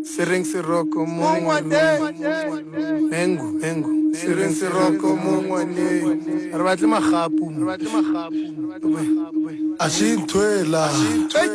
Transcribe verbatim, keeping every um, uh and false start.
Sereng seroko mongwane. Mengu, mengu. Sereng seroko mongwane. Re batle magapu. Re batle magapu. A se ntwela.